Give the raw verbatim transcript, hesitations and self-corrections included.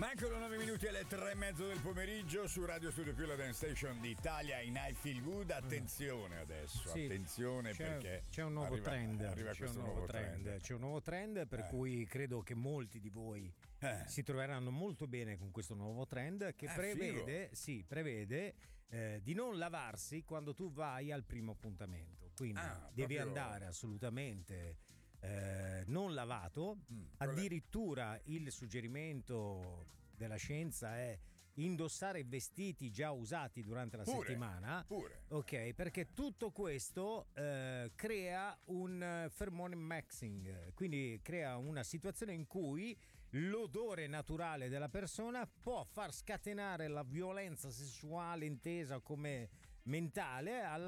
Mancano nove minuti alle tre e mezzo del pomeriggio su Radio Studio Più, la dance station d'Italia in I Feel Good. Attenzione adesso, sì, attenzione c'è, perché c'è un nuovo arriva, trend, arriva c'è questo un nuovo, nuovo trend. trend. C'è un nuovo trend per eh. cui credo che molti di voi eh. si troveranno molto bene con questo nuovo trend che eh, prevede, sì, prevede eh, di non lavarsi quando tu vai al primo appuntamento. Quindi ah, devi proprio... andare assolutamente eh, non lavato. Mm, addirittura il suggerimento della scienza è indossare vestiti già usati durante la pure, settimana, pure. ok, perché tutto questo eh, crea un pheromone mixing, quindi crea una situazione in cui l'odore naturale della persona può far scatenare la violenza sessuale intesa come mentale alla